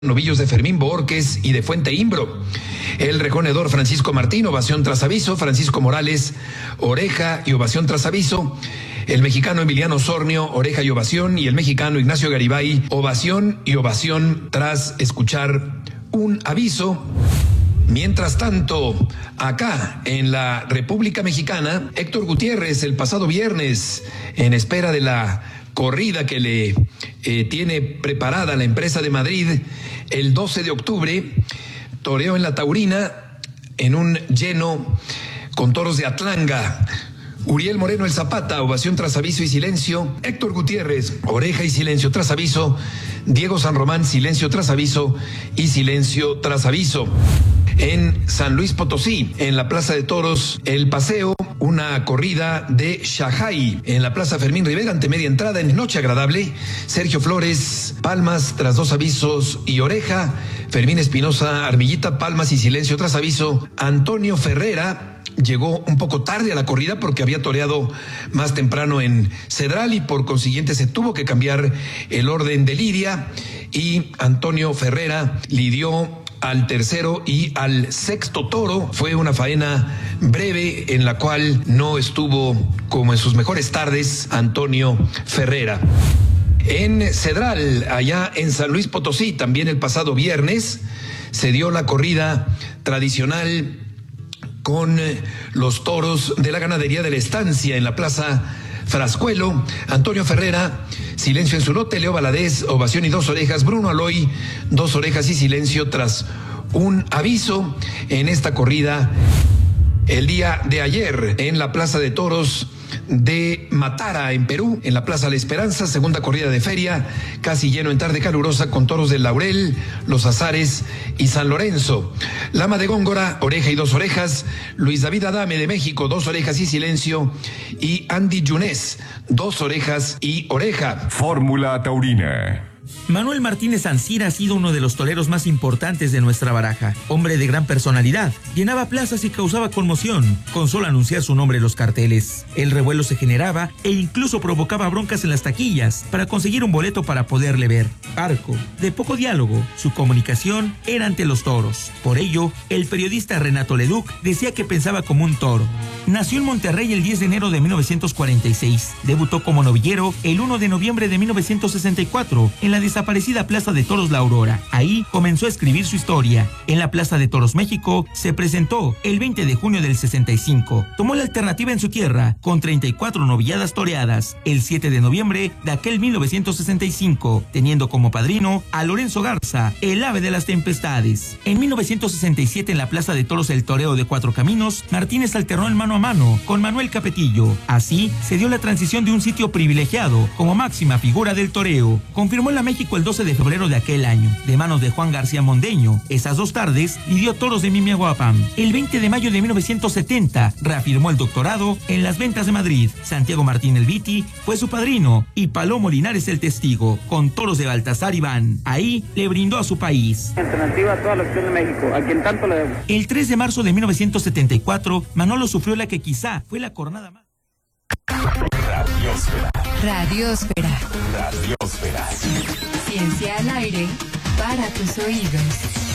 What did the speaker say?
Novillos de Fermín Borges y de Fuente Imbro. El rejonedor Francisco Martín, ovación tras aviso. Francisco Morales, oreja y ovación tras aviso. El mexicano Emiliano Sornio, oreja y ovación. Y el mexicano Ignacio Garibay, ovación y ovación tras escuchar un aviso. Mientras tanto, acá en la República Mexicana, Héctor Gutiérrez el pasado viernes, en espera de la corrida que le tiene preparada la empresa de Madrid el 12 de octubre, toreó en la Taurina en un lleno con toros de Atlanga. Uriel Moreno el Zapata, ovación tras aviso y silencio. Héctor Gutiérrez, oreja y silencio tras aviso. Diego San Román, silencio tras aviso y silencio tras aviso. En San Luis Potosí, en la Plaza de Toros, El Paseo, una corrida de Shahai. En la Plaza Fermín Rivera, ante media entrada, en Noche Agradable, Sergio Flores, palmas tras dos avisos y oreja. Fermín Espinosa, armillita, palmas y silencio tras aviso. Antonio Ferrera llegó un poco tarde a la corrida porque había toreado más temprano en Cedral y por consiguiente se tuvo que cambiar el orden de lidia, y Antonio Ferrera lidió al tercero y al sexto toro. Fue una faena breve en la cual no estuvo como en sus mejores tardes Antonio Ferrera. En Cedral, allá en San Luis Potosí, también el pasado viernes se dio la corrida tradicional con los toros de la ganadería de la Estancia en la Plaza Frascuelo. Antonio Ferrera, silencio en su lote. Leo Valadez, ovación y dos orejas. Bruno Aloy, dos orejas y silencio tras un aviso. En esta corrida, el día de ayer, en la Plaza de Toros de Matara, en Perú, en la Plaza La Esperanza, segunda corrida de feria, casi lleno en tarde calurosa, con toros del Laurel, Los Azares y San Lorenzo. Lama de Góngora, oreja y dos orejas. Luis David Adame de México, dos orejas y silencio. Y Andy Yunés, dos orejas y oreja. Fórmula Taurina. Manuel Martínez Ancira ha sido uno de los toreros más importantes de nuestra baraja. Hombre de gran personalidad, llenaba plazas y causaba conmoción con solo anunciar su nombre en los carteles. El revuelo se generaba e incluso provocaba broncas en las taquillas para conseguir un boleto para poderle ver. Parco, de poco diálogo, su comunicación era ante los toros. Por ello, el periodista Renato Leduc decía que pensaba como un toro. Nació en Monterrey el 10 de enero de 1946. Debutó como novillero el 1 de noviembre de 1964 en la desaparecida Plaza de Toros La Aurora. Ahí comenzó a escribir su historia. En la Plaza de Toros México se presentó el 20 de junio del 65. Tomó la alternativa en su tierra con 34 novilladas toreadas el 7 de noviembre de aquel 1965, teniendo como padrino a Lorenzo Garza, el ave de las tempestades. En 1967, en la Plaza de Toros El Toreo de Cuatro Caminos, Martínez alternó el mano a mano con Manuel Capetillo. Así se dio la transición de un sitio privilegiado como máxima figura del toreo. Confirmó en la México el 12 de febrero de aquel año, de manos de Juan García Mondeño. Esas dos tardes lidió toros de Mimiahuapan. El 20 de mayo de 1970 reafirmó el doctorado en las ventas de Madrid. Santiago Martín el Viti fue su padrino y Palomo Linares el testigo, con toros de Baltasar Iván. Ahí le brindó a su país alternativa a toda la opción de México, a quien tanto le debo. El 3 de marzo de 1974, Manolo sufrió la que quizá fue la cornada más. Radiosfera. Radiosfera. Radiosfera. Ciencia al aire para tus oídos.